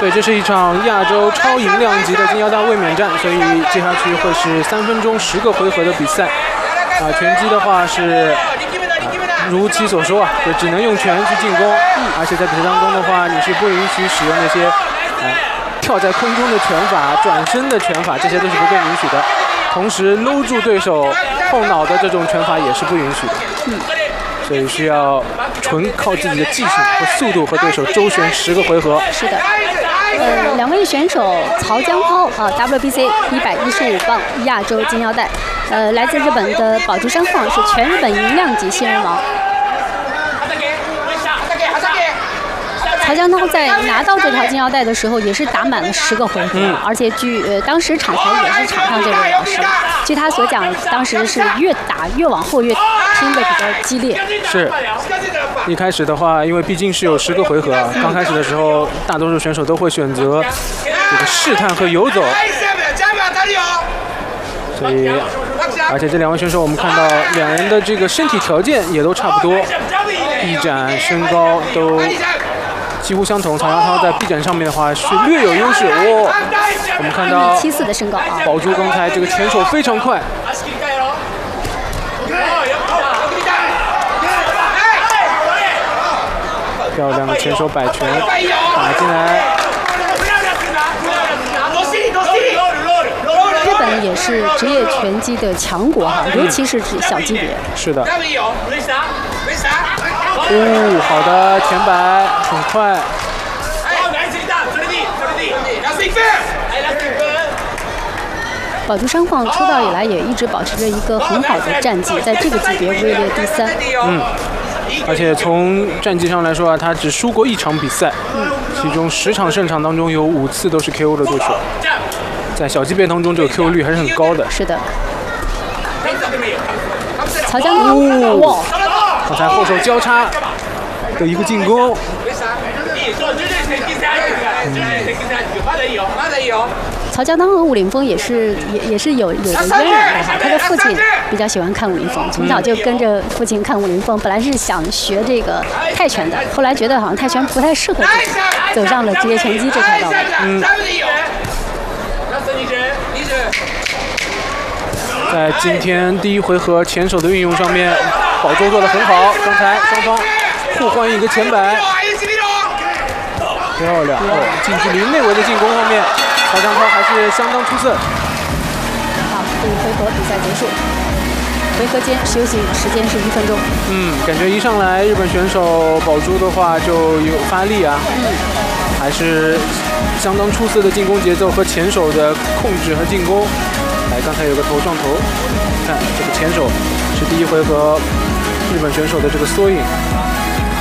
对，这是一场亚洲超银量级的金腰带卫冕战，所以接下去会是3分钟10个回合的比赛。拳击的话是如其所说就只能用拳去进攻，而且在比赛当中的话，你是不允许使用那些跳在空中的拳法、转身的拳法，这些都是不被允许的。同时搂住对手后脑的这种拳法也是不允许的。所以需要纯靠自己的技术和速度和对手周旋10个回合。 是的。两位选手曹江涛WBC 115磅亚洲金腰带，来自日本的宝珠山晃是全日本银量级新人王。曹江涛在拿到这条金腰带的时候，也是打满了10个回合，而且据当时场台也是场上这位老师，据他所讲，当时是越打越往后越拼的比较激烈。 是，一开始的话，因为毕竟是有10个回合，刚开始的时候，大多数选手都会选择这个试探和游走，所以，而且这2位选手我们看到2人的这个身体条件也都差不多，臂展、身高都几乎相同。曹江涛在臂展上面的话是略有优势。我们看到 1.74米的身高宝珠刚才这个前手非常快。漂亮的前手摆拳打进来。 日本也是职业拳击的强国尤其是小级别。 是的。好的前摆很快。 宝珠山晃出道以来也一直保持着一个很好的战绩，在这个级别位列第3。 而且从战绩上来说他只输过1场比赛，其中10场胜场当中有5次都是 KO 的对手。在小级别当中，这个 KO 率还是很高的。 是的。曹江涛， 刚才后手交叉的一个进攻。 曹江涛和武林风也是有的渊源的他的父亲比较喜欢看武林风，从小就跟着父亲看武林风。本来是想学这个泰拳的，后来觉得好像泰拳不太适合自己，走上了职业拳击这条道路。 在今天第1回合前手的运用上面，宝珠做得很好。刚才双方互换一个前摆，漂亮！近距离内围的进攻方面，曹江涛还是相当出色。 好，这1回合比赛结束，回合间休息时间是1分钟。 感觉一上来日本选手宝珠的话就有发力还是相当出色的进攻节奏和前手的控制和进攻。刚才有个头撞头，看这个前手是第1回合日本选手的这个缩影。